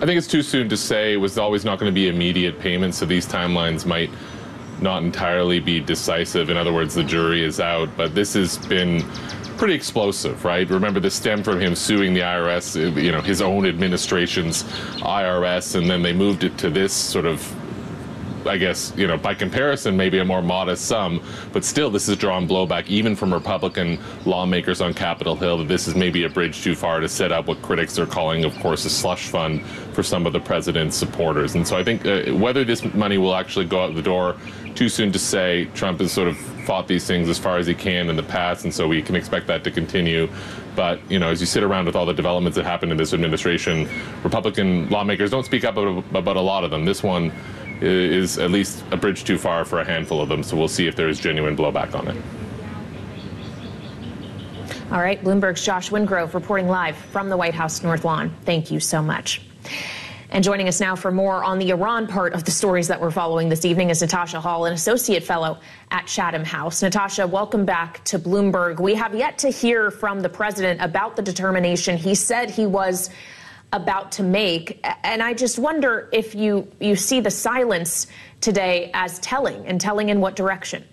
I think it's too soon to say. It was always not going to be immediate payments, so these timelines might not entirely be decisive. In other words, the jury is out, but this has been pretty explosive, right? Remember, this stemmed from him suing the IRS, his own administration's IRS, and then they moved it to this sort of, I guess, by comparison, maybe a more modest sum, but still this has drawn blowback even from Republican lawmakers on Capitol Hill that this is maybe a bridge too far to set up what critics are calling, of course, a slush fund for some of the president's supporters. And so I think whether this money will actually go out the door, too soon to say. Trump has sort of fought these things as far as he can in the past, and so we can expect that to continue. But, as you sit around with all the developments that happened in this administration, Republican lawmakers don't speak up about a lot of them. This one is at least a bridge too far for a handful of them, so we'll see if there is genuine blowback on it. All right, Bloomberg's Josh Wingrove reporting live from the White House North Lawn. Thank you so much. And joining us now for more on the Iran part of the stories that we're following this evening is Natasha Hall, an associate fellow at Chatham House. Natasha, welcome back to Bloomberg. We have yet to hear from the president about the determination he said he was about to make. And I just wonder if you see the silence today as telling, and telling in what direction?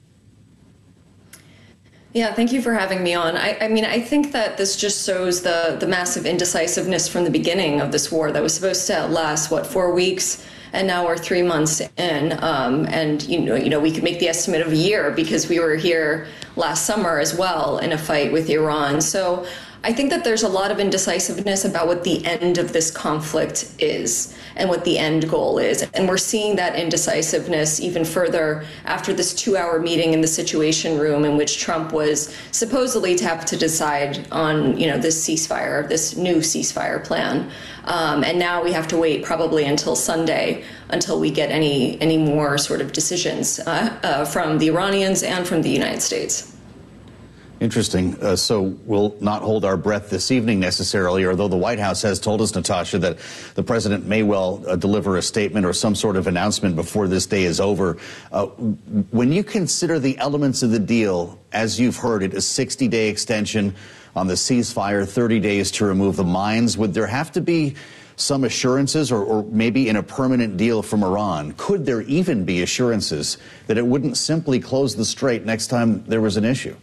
Yeah, thank you for having me on. I think that this just shows the massive indecisiveness from the beginning of this war that was supposed to last, 4 weeks? And now we're 3 months in. And, we could make the estimate of a year because we were here last summer as well in a fight with Iran. So I think that there's a lot of indecisiveness about what the end of this conflict is and what the end goal is. And we're seeing that indecisiveness even further after this 2-hour meeting in the Situation Room in which Trump was supposedly to have to decide on, this ceasefire, this new ceasefire plan. And now we have to wait probably until Sunday until we get any more sort of decisions from the Iranians and from the United States. Interesting. So we'll not hold our breath this evening necessarily, although the White House has told us, Natasha, that the president may well deliver a statement or some sort of announcement before this day is over. When you consider the elements of the deal, as you've heard it, a 60-day extension on the ceasefire, 30 days to remove the mines, would there have to be some assurances or maybe in a permanent deal from Iran? Could there even be assurances that it wouldn't simply close the strait next time there was an issue?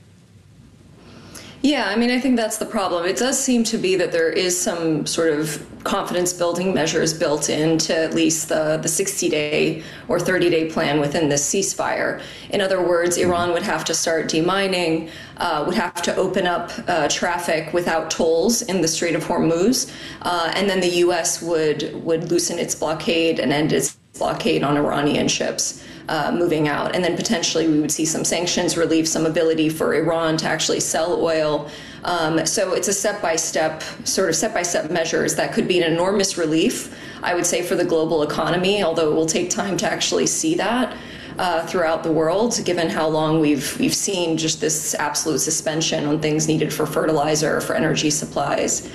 Yeah, I think that's the problem. It does seem to be that there is some sort of confidence-building measures built into at least the 60-day or 30-day plan within this ceasefire. In other words, Iran would have to start demining, would have to open up traffic without tolls in the Strait of Hormuz, and then the U.S. would loosen its blockade and end its blockade on Iranian ships moving out. And then potentially we would see some sanctions relief, some ability for Iran to actually sell oil. So it's a step-by-step measures that could be an enormous relief, I would say, for the global economy, although it will take time to actually see that throughout the world, given how long we've seen just this absolute suspension on things needed for fertilizer, for energy supplies.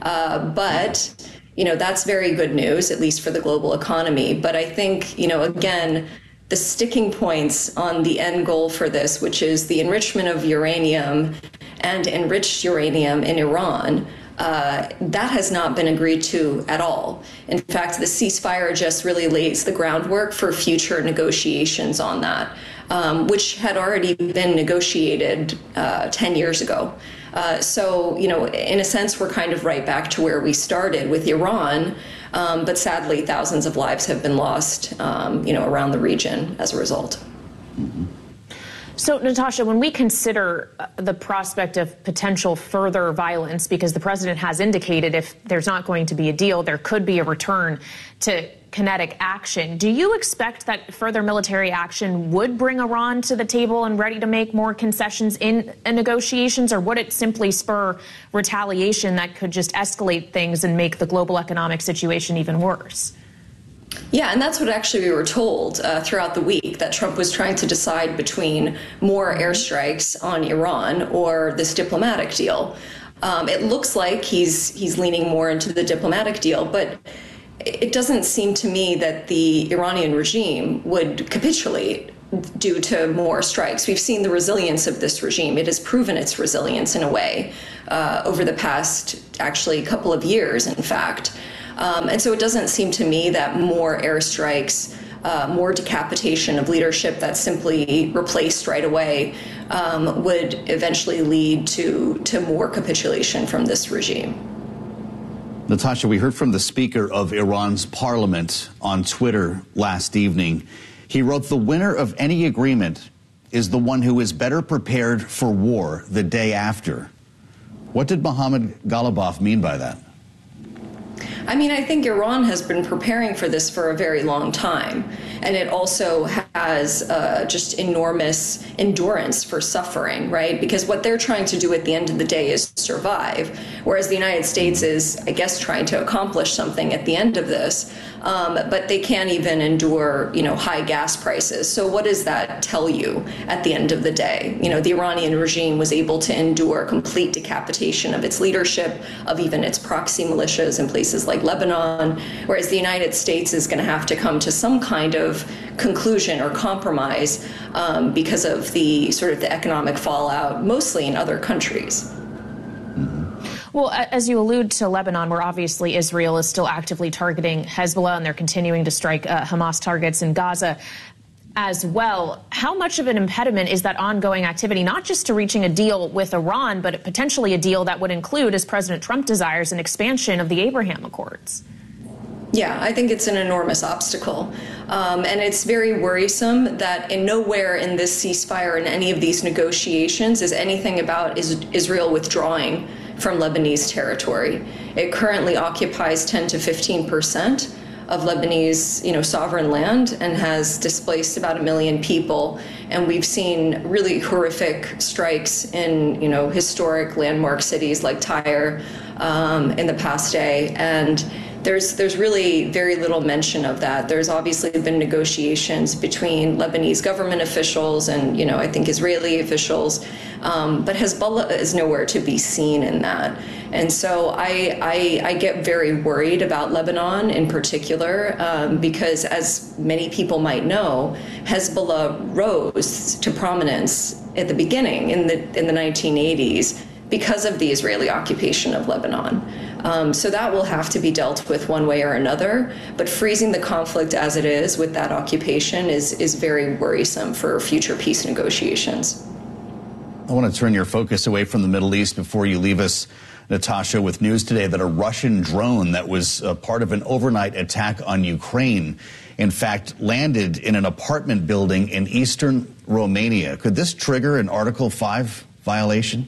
But that's very good news, at least for the global economy. But I think, again, the sticking points on the end goal for this, which is the enrichment of uranium and enriched uranium in Iran, that has not been agreed to at all. In fact, the ceasefire just really lays the groundwork for future negotiations on that, which had already been negotiated 10 years ago. So, in a sense, we're kind of right back to where we started with Iran. But sadly, thousands of lives have been lost, around the region as a result. Mm-hmm. So, Natasha, when we consider the prospect of potential further violence, because the president has indicated if there's not going to be a deal, there could be a return to kinetic action. Do you expect that further military action would bring Iran to the table and ready to make more concessions in negotiations, or would it simply spur retaliation that could just escalate things and make the global economic situation even worse? Yeah, and that's what actually we were told throughout the week, that Trump was trying to decide between more airstrikes on Iran or this diplomatic deal. It looks like he's leaning more into the diplomatic deal, but it doesn't seem to me that the Iranian regime would capitulate due to more strikes. We've seen the resilience of this regime. It has proven its resilience in a way over the past, actually, couple of years, in fact. And so it doesn't seem to me that more airstrikes, more decapitation of leadership that's simply replaced right away would eventually lead to more capitulation from this regime. Natasha, we heard from the Speaker of Iran's parliament on Twitter last evening. He wrote, "The winner of any agreement is the one who is better prepared for war the day after." What did Mohammad Ghalibaf mean by that? I mean, I think Iran has been preparing for this for a very long time, and it also has just enormous endurance for suffering, right? Because what they're trying to do at the end of the day is survive, whereas the United States is, I guess, trying to accomplish something at the end of this, but they can't even endure, high gas prices. So what does that tell you at the end of the day? The Iranian regime was able to endure complete decapitation of its leadership, of even its proxy militias in places like Lebanon, whereas the United States is going to have to come to some kind of conclusion or compromise because of the sort of the economic fallout, mostly in other countries. Well, as you allude to Lebanon, where obviously Israel is still actively targeting Hezbollah and they're continuing to strike Hamas targets in Gaza as well, how much of an impediment is that ongoing activity, not just to reaching a deal with Iran, but potentially a deal that would include, as President Trump desires, an expansion of the Abraham Accords? Yeah, I think it's an enormous obstacle. And it's very worrisome that in nowhere in this ceasefire and any of these negotiations is anything about Israel withdrawing from Lebanese territory. It currently occupies 10 to 15% of Lebanese, sovereign land and has displaced about 1 million people. And we've seen really horrific strikes in, historic landmark cities like Tyre in the past day. And there's really very little mention of that. There's obviously been negotiations between Lebanese government officials and, I think Israeli officials, but Hezbollah is nowhere to be seen in that. And so I get very worried about Lebanon in particular, because as many people might know, Hezbollah rose to prominence at the beginning in the 1980s because of the Israeli occupation of Lebanon. So that will have to be dealt with one way or another, but freezing the conflict as it is with that occupation is very worrisome for future peace negotiations. I want to turn your focus away from the Middle East before you leave us, Natasha, with news today that a Russian drone that was part of an overnight attack on Ukraine, in fact, landed in an apartment building in eastern Romania. Could this trigger an Article 5 violation?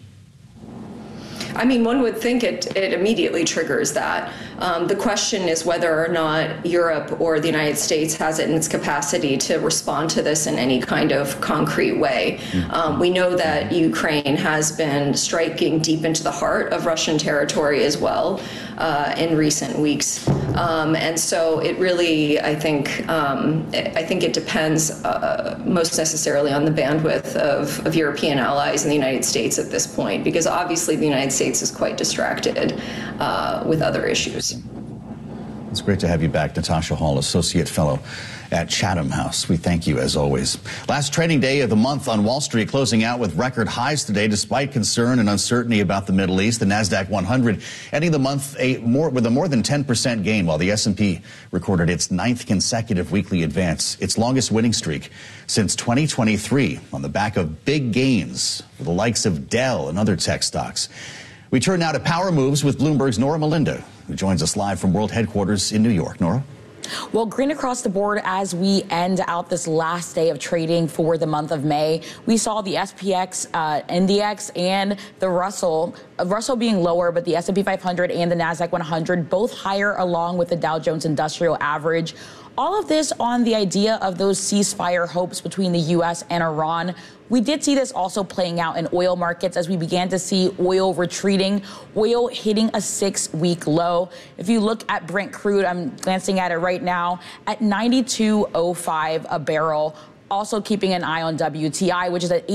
I mean, one would think it immediately triggers that. The question is whether or not Europe or the United States has it in its capacity to respond to this in any kind of concrete way. We know that Ukraine has been striking deep into the heart of Russian territory as well in recent weeks. And so it really, I think it depends most necessarily on the bandwidth of European allies in the United States at this point, because obviously the United States is quite distracted with other issues. It's great to have you back, Natasha Hall, Associate Fellow at Chatham House. We thank you as always. Last trading day of the month on Wall Street, closing out with record highs today despite concern and uncertainty about the Middle East. The Nasdaq 100 ending the month with a more than 10% gain, while the S&P recorded its 9th consecutive weekly advance, its longest winning streak since 2023, on the back of big gains for the likes of Dell and other tech stocks. We turn now to power moves with Bloomberg's Nora Melinda, who joins us live from World Headquarters in New York. Nora? Well, green across the board as we end out this last day of trading for the month of May. We saw the SPX index and the Russell being lower, but the S&P 500 and the Nasdaq 100 both higher, along with the Dow Jones Industrial Average. All of this on the idea of those ceasefire hopes between the U.S. and Iran. We did see this also playing out in oil markets as we began to see oil retreating, oil hitting a 6-week low. If you look at Brent crude, I'm glancing at it right now, at $92.05 a barrel. Also keeping an eye on WTI, which is at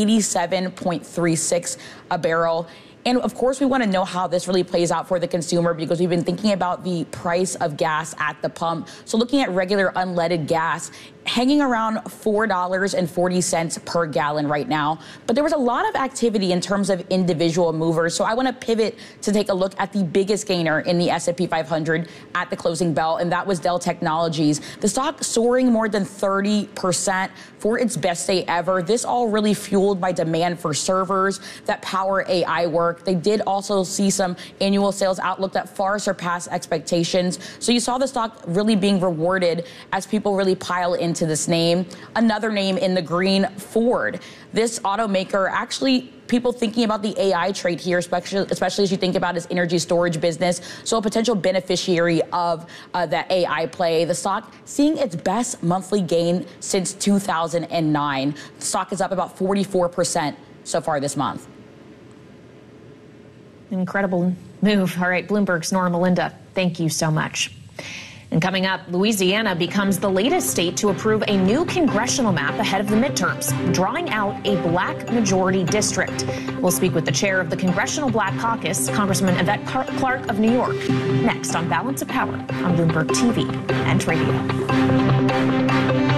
87.36 a barrel. And of course, we want to know how this really plays out for the consumer, because we've been thinking about the price of gas at the pump. So looking at regular unleaded gas, hanging around $4.40 per gallon right now. But there was a lot of activity in terms of individual movers. So I want to pivot to take a look at the biggest gainer in the S&P 500 at the closing bell, and that was Dell Technologies. The stock soaring more than 30% for its best day ever. This all really fueled by demand for servers that power AI work. They did also see some annual sales outlook that far surpassed expectations. So you saw the stock really being rewarded as people really pile into this name. Another name in the green, Ford. This automaker, actually people thinking about the AI trade here, especially as you think about its energy storage business. So a potential beneficiary of that AI play. The stock seeing its best monthly gain since 2009. The stock is up about 44% so far this month. Incredible move. All right, Bloomberg's Nora Melinda, thank you so much. And coming up, Louisiana becomes the latest state to approve a new congressional map ahead of the midterms, drawing out a black majority district. We'll speak with the chair of the Congressional Black Caucus, Congressman Yvette Clarke of New York, next on Balance of Power on Bloomberg TV and Radio.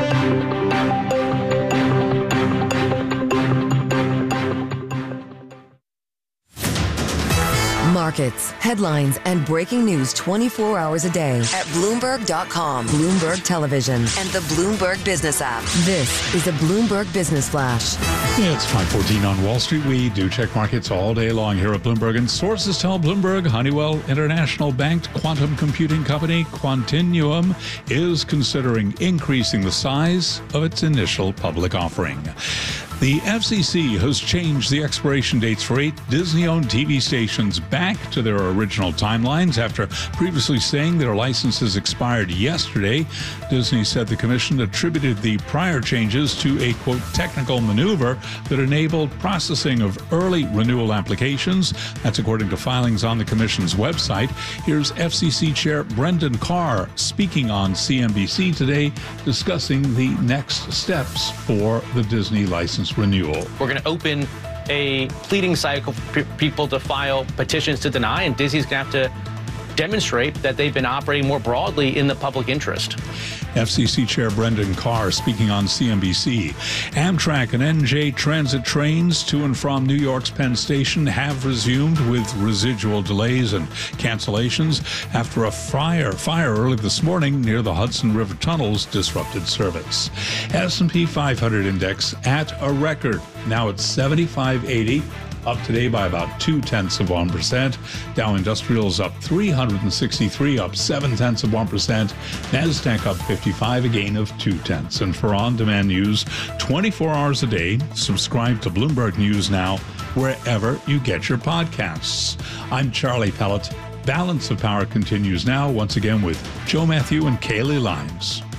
Markets, headlines, and breaking news 24 hours a day at Bloomberg.com, Bloomberg Television, and the Bloomberg Business app. This is a Bloomberg Business Flash. It's 5:14 on Wall Street. We do check markets all day long here at Bloomberg, and sources tell Bloomberg Honeywell International-backed quantum computing company Quantinuum is considering increasing the size of its initial public offering. The FCC has changed the expiration dates for 8 Disney-owned TV stations back to their original timelines after previously saying their licenses expired yesterday. Disney said the commission attributed the prior changes to a, quote, technical maneuver that enabled processing of early renewal applications. That's according to filings on the commission's website. Here's FCC Chair Brendan Carr speaking on CNBC today, discussing the next steps for the Disney license renewal. We're going to open a pleading cycle for people to file petitions to deny, and Disney's going to have to demonstrate that they've been operating more broadly in the public interest. FCC Chair Brendan Carr speaking on CNBC. Amtrak and NJ Transit trains to and from New York's Penn Station have resumed with residual delays and cancellations after a fire early this morning near the Hudson River tunnels disrupted service. S&P 500 index at a record, now at 7580. Up today by about 0.2%. Dow Industrials up 363, up 0.7%. NASDAQ up 55, a gain of 0.2. And for on-demand news 24 hours a day, subscribe to Bloomberg News Now wherever you get your podcasts. I'm Charlie Pellet. Balance of Power continues now, once again with Joe Matthew and Kaylee Limes.